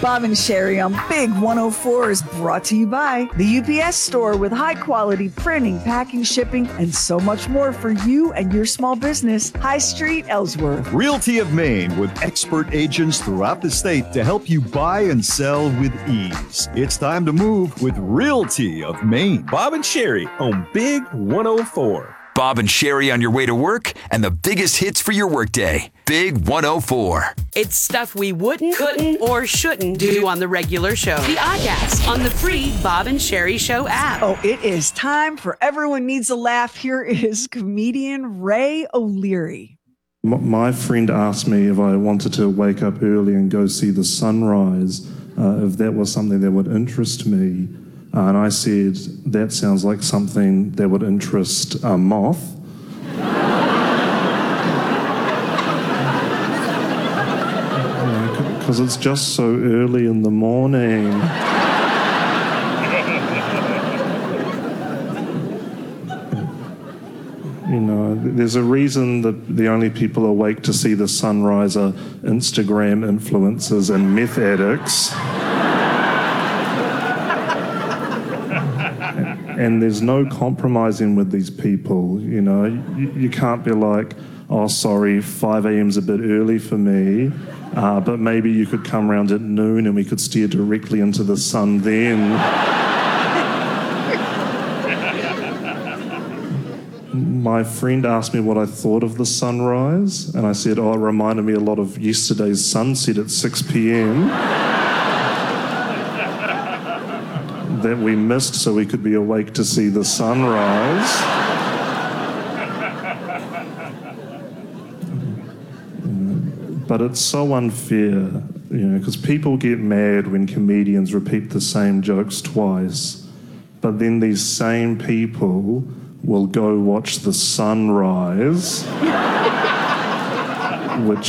Bob and Sherry on Big 104 is brought to you by the UPS Store with high quality printing, packing, shipping, and so much more for you and your small business. High Street, Ellsworth. Realty of Maine with expert agents throughout the state to help you buy and sell with ease. It's time to move with Realty of Maine. Bob and Sherry on Big 104. Bob and Sherry on your way to work and the biggest hits for your workday. Big 104. It's stuff we wouldn't, couldn't, or shouldn't do on the regular show. The Oddcast on the free Bob and Sherry Show app. Oh, it is time for Everyone Needs a Laugh. Here is comedian Ray O'Leary. My friend asked me if I wanted to wake up early and go see the sunrise, if that was something that would interest me. And I said, that sounds like something that would interest a moth. Because it's just so early in the morning. You know, there's a reason that the only people awake to see the sunrise are Instagram influencers and meth addicts. And there's no compromising with these people, you know. You can't be like, oh, sorry, 5 a.m.'s a bit early for me, but maybe you could come around at noon and we could steer directly into the sun then. My friend asked me what I thought of the sunrise, and I said, oh, it reminded me a lot of yesterday's sunset at 6 p.m. that we missed so we could be awake to see the sunrise. But it's so unfair, you know, because people get mad when comedians repeat the same jokes twice, but then these same people will go watch the sunrise, which